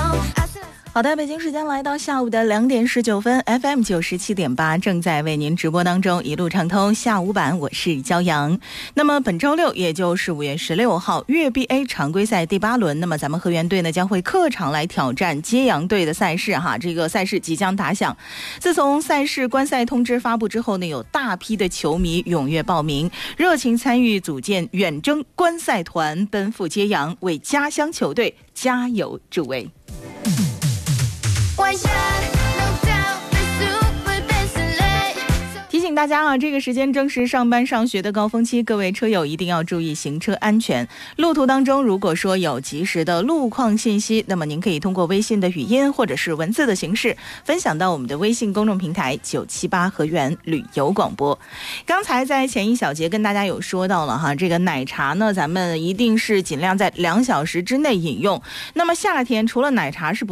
好的，北京时间来到下午的2点19分 ，FM 97.8正在为您直播当中，一路畅通下午版，我是焦阳。那么本周六，也就是5月16号，粤 BA 常规赛第8轮，那么咱们河源队呢将会客场来挑战揭阳队的赛事哈，这个赛事即将打响。自从赛事观赛通知发布之后呢，有大批的球迷踊跃报名，热情参与组建远征观赛团，奔赴揭阳，为家乡球队加油助威。提醒大家啊，这个时间正是上班上学的高峰期，各位车友一定要注意行车安全。路途当中如果说有及时的路况信息，那么您可以通过微信的语音或者是文字的形式分享到我们的微信公众平台978河源旅游广播。刚才在前一小节跟大家有说到了哈，这个奶茶呢咱们一定是尽量在2小时之内饮用。那么夏天除了奶茶是不